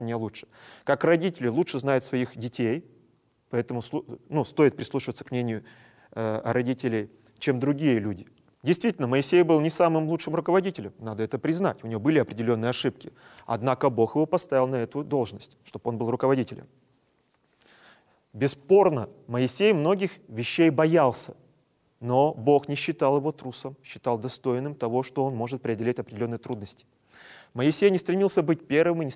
не лучше. Как родители лучше знают своих детей, поэтому стоит прислушиваться к мнению родителей, чем другие люди. Действительно, Моисей был не самым лучшим руководителем, надо это признать, у него были определенные ошибки. Однако Бог его поставил на эту должность, чтобы он был руководителем. Бесспорно, Моисей многих вещей боялся, но Бог не считал его трусом, считал достойным того, что он может преодолеть определенные трудности. Моисей не стремился быть первым и